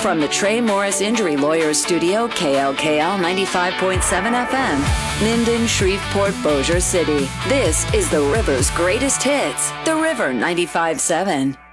From the Trey Morris Injury Lawyers Studio, KLKL 95.7 FM, Minden, Shreveport, Bossier City. This is the River's greatest hits, The River 95.7.